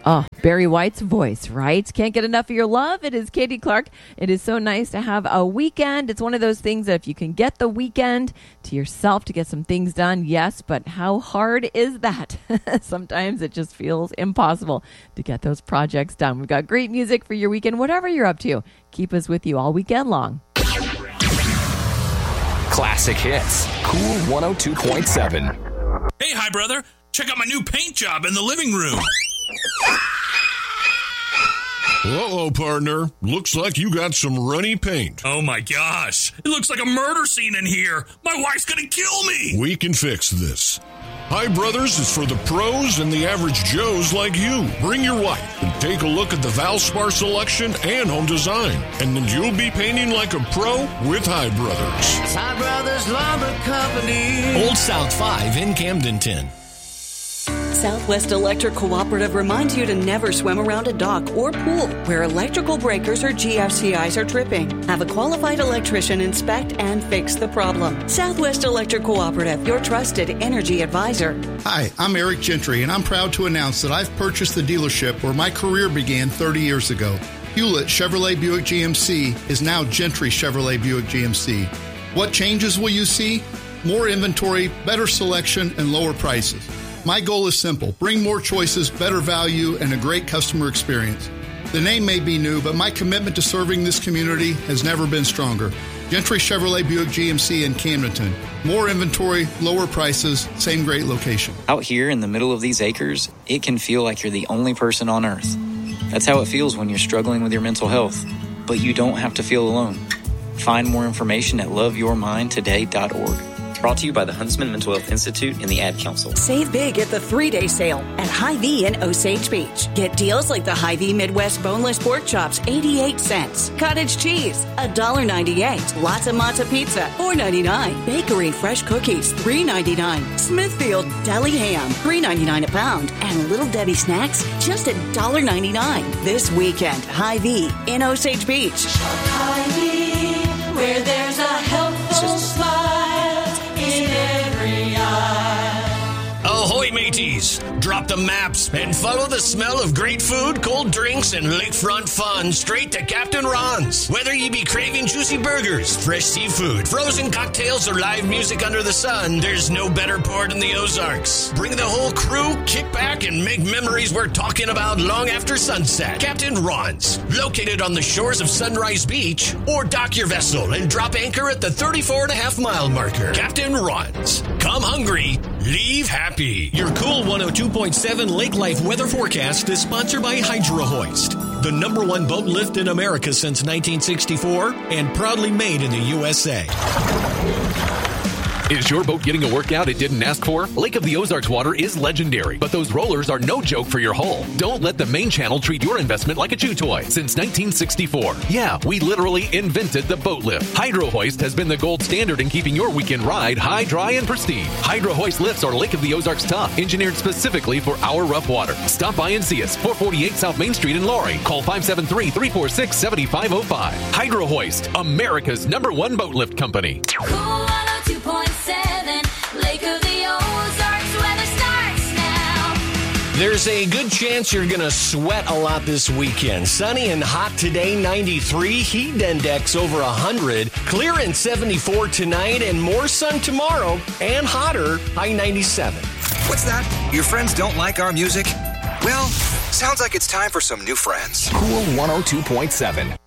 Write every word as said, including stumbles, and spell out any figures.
Oh, Barry White's voice, right? Can't get enough of your love. It is Katie Clark. It is so nice to have a weekend. It's one of those things that if you can get the weekend to yourself to get some things done, yes, but how hard is that? Sometimes it just feels impossible to get those projects done. We've got great music for your weekend, whatever you're up to. Keep us with you all weekend long. Classic hits. Cool one oh two point seven. Hey, hi, brother. Check out my new paint job in the living room. Uh-oh, partner. Looks like you got some runny paint. Oh, my gosh. It looks like a murder scene in here. My wife's gonna kill me. We can fix this. Hi Brothers is for the pros and the average Joes like you. Bring your wife and take a look at the Valspar selection and home design. And then you'll be painting like a pro with Hi Brothers. Hi Brothers Lumber Company. Old South five in Camdenton. Southwest Electric Cooperative reminds you to never swim around a dock or pool where electrical breakers or G F C Is are tripping. Have a qualified electrician inspect and fix the problem. Southwest Electric Cooperative, your trusted energy advisor. Hi, I'm Eric Gentry, and I'm proud to announce that I've purchased the dealership where my career began thirty years ago. Hewlett Chevrolet Buick G M C is now Gentry Chevrolet Buick G M C. What changes will you see? More inventory, better selection, and lower prices. My goal is simple. Bring more choices, better value, and a great customer experience. The name may be new, but my commitment to serving this community has never been stronger. Gentry Chevrolet Buick G M C in Camdenton. More inventory, lower prices, same great location. Out here in the middle of these acres, it can feel like you're the only person on earth. That's how it feels when you're struggling with your mental health. But you don't have to feel alone. Find more information at love your mind today dot org. Brought to you by the Huntsman Mental Health Institute and the Ad Council. Save big at the three-day sale at Hy-Vee in Osage Beach. Get deals like the Hy-Vee Midwest Boneless Pork Chops, eighty-eight cents. Cottage cheese, one dollar ninety-eight. Lots of Matzo Pizza, four ninety-nine. Bakery Fresh Cookies, three ninety-nine. Smithfield Deli Ham, three ninety-nine a pound. And Little Debbie Snacks, just one dollar ninety-nine. This weekend, Hy-Vee in Osage Beach. Hy-Vee, where there's a helpful smile. Ahoy, mateys! Drop the maps and follow the smell of great food, cold drinks, and lakefront fun straight to Captain Ron's. Whether you be craving juicy burgers, fresh seafood, frozen cocktails, or live music under the sun, there's no better port in the Ozarks. Bring the whole crew, kick back, and make memories we're talking about long after sunset. Captain Ron's, located on the shores of Sunrise Beach, or dock your vessel and drop anchor at the thirty-four and a half mile marker. Captain Ron's. Come hungry, leave happy. Your cool one oh two point seven Lake Life weather forecast is sponsored by Hydro Hoist, the number one boat lift in America since nineteen sixty-four and proudly made in the U S A. Is your boat getting a workout it didn't ask for? Lake of the Ozarks water is legendary, but those rollers are no joke for your hull. Don't let the main channel treat your investment like a chew toy. Since nineteen sixty-four, yeah, we literally invented the boat lift. Hydro Hoist has been the gold standard in keeping your weekend ride high, dry, and pristine. Hydro Hoist lifts are Lake of the Ozarks tough, engineered specifically for our rough water. Stop by and see us, four forty-eight South Main Street in Laurie. Call five seven three, three four six, seven five zero five. Hydro Hoist, America's number one boat lift company. Cool one oh two point seven, Lake of the Ozarks, weather starts now. There's a good chance you're going to sweat a lot this weekend. Sunny and hot today, ninety-three. Heat index over one hundred. Clear and seventy-four tonight, and more sun tomorrow and hotter, high ninety-seven. What's that? Your friends don't like our music? Well, sounds like it's time for some new friends. Cool one oh two point seven.